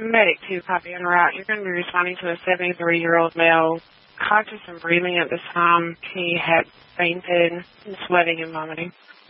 Medic 2, copy en route. You're going to be responding to a 73-year-old male, conscious and breathing at this time. He had fainted and sweating and vomiting.